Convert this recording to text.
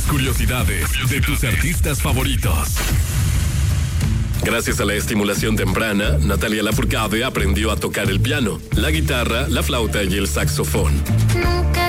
curiosidades de tus artistas favoritos. Gracias a la estimulación temprana, Natalia Lafourcade aprendió a tocar el piano, la guitarra, la flauta y el saxofón. Nunca